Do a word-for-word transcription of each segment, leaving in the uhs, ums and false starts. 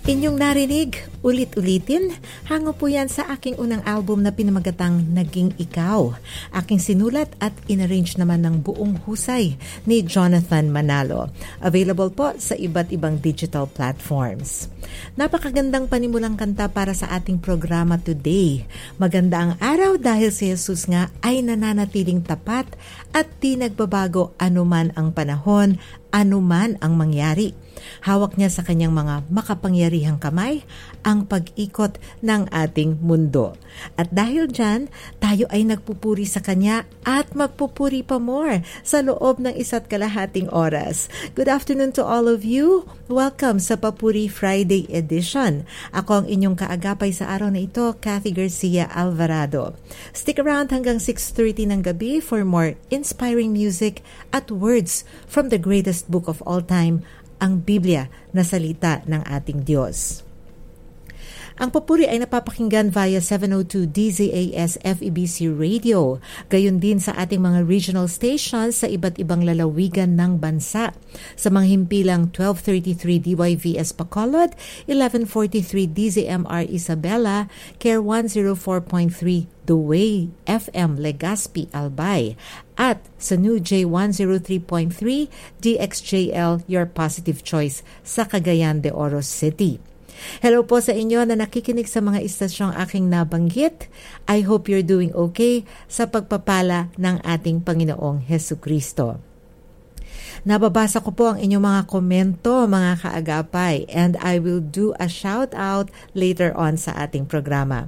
Inyong narinig, ulit-ulitin, hango po yan sa aking unang album na pinamagatang Naging Ikaw. Aking sinulat at inarrange naman ng buong husay ni Jonathan Manalo. Available po sa iba't ibang digital platforms. Napakagandang panimulang kanta para sa ating programa today. Maganda ang araw dahil si Jesus nga ay nananatiling tapat at di nagbabago anuman ang panahon, anuman ang mangyari. Hawak niya sa kanyang mga makapangyarihang kamay ang pag-ikot ng ating mundo. At dahil dyan, tayo ay nagpupuri sa kanya at magpupuri pa more sa loob ng isa't kalahating oras. Good afternoon to all of you. Welcome sa Papuri Friday edition. Ako ang inyong kaagapay sa araw na ito, Kathy Garcia Alvarado. Stick around hanggang six thirty ng gabi for more inspiring music at words from the greatest book of all time, ang Biblia na salita ng ating Diyos. Ang papuri ay napapakinggan via seven oh two D Z A S F E B C Radio, gayon din sa ating mga regional stations sa iba't ibang lalawigan ng bansa. Sa mga himpilang twelve thirty-three D Y V S Bacolod, eleven forty-three D Z M R Isabela, Care one oh four point three The Way F M Legazpi Albay, at sa New J one oh three point three D X J L Your Positive Choice sa Cagayan de Oro City. Hello po sa inyo na nakikinig sa mga istasyong aking nabanggit. I hope you're doing okay sa pagpapala ng ating Panginoong Hesukristo. Nababasa ko po ang inyong mga komento, mga kaagapay, and I will do a shout out later on sa ating programa.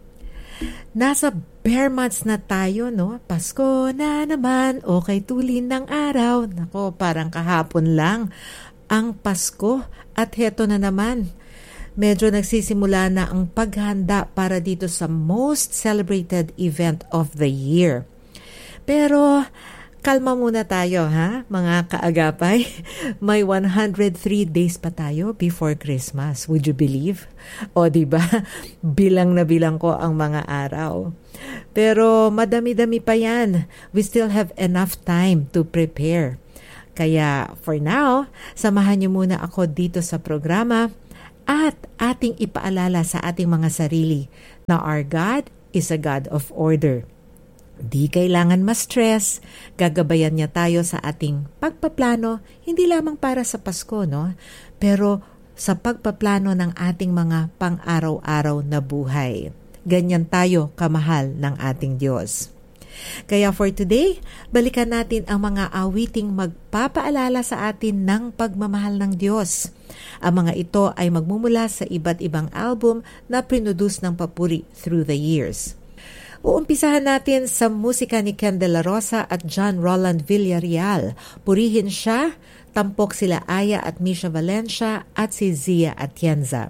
Nasa bare months na tayo, no? Pasko na naman, okay tulin ng araw. Nako, parang kahapon lang ang Pasko at heto na naman. Medyo nagsisimula na ang paghanda para dito sa most celebrated event of the year. Pero kalma muna tayo, ha, mga kaagapay. May one hundred three days pa tayo before Christmas. Would you believe? O diba, bilang na bilang ko ang mga araw. Pero madami-dami pa yan. We still have enough time to prepare. Kaya for now, samahan niyo muna ako dito sa programa at ating ipaalala sa ating mga sarili na our God is a God of order. Di kailangan ma-stress, gagabayan niya tayo sa ating pagpaplano, hindi lamang para sa Pasko, no? Pero sa pagpaplano ng ating mga pang-araw-araw na buhay. Ganyan tayo kamahal ng ating Diyos. Kaya for today, balikan natin ang mga awiting magpapaalala sa atin ng pagmamahal ng Diyos. Ang mga ito ay magmumula sa iba't ibang album na produce ng papuri through the years. Uumpisahan natin sa musika ni Ken De La Rosa at John Roland Villarreal. Purihin siya, tampok sila Aya at Misha Valencia at si Zia Atienza.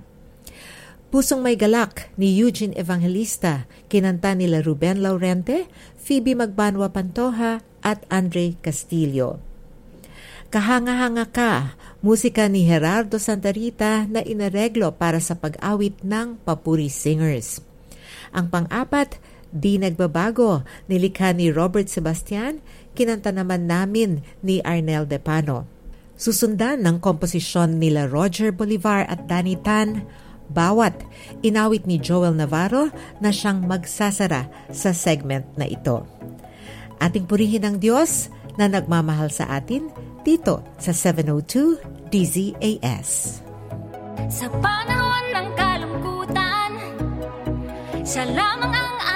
Pusong May Galak ni Eugene Evangelista, kinanta nila Ruben Laurente, Phoebe Magbanwa Pantoja at Andre Castillo. Kahanga-hanga Ka, musika ni Gerardo Santa Rita na inareglo para sa pag-awit ng Papuri Singers. Ang pang-apat, Di Nagbabago, nilikha ni Robert Sebastian, kinanta naman namin ni Arnel Depano. Susundan ng komposisyon nila Roger Bolivar at Danny Tan, Bawat, inawit ni Joel Navarro na siyang magsasara sa segment na ito. Ating purihin ang Diyos na nagmamahal sa atin dito sa seven oh two D Z A S. Sa panahon ng kalungkutan, siya lamang ang